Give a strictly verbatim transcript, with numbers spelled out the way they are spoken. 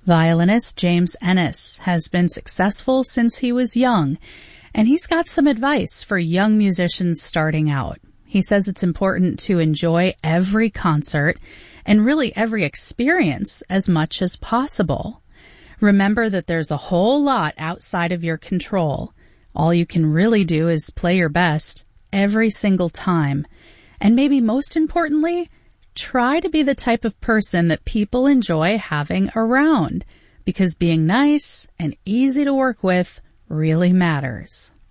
Violinist James Ennis has been successful since he was young, and he's got some advice for young musicians starting out. He says it's important to enjoy every concert and really every experience as much as possible. Remember that there's a whole lot outside of your control. All you can really do is play your best every single time. And maybe most importantly, try to be the type of person that people enjoy having around, because being nice and easy to work with really matters.